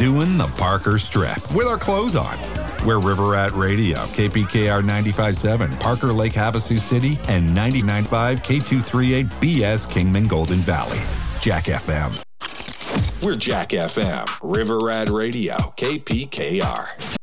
doing the Parker Strip with our clothes on. We're River Rat Radio, KPKR 95.7, Parker Lake Havasu City, and 99.5 K238 BS Kingman Golden Valley. Jack FM. We're Jack FM, River Rat Radio, KPKR.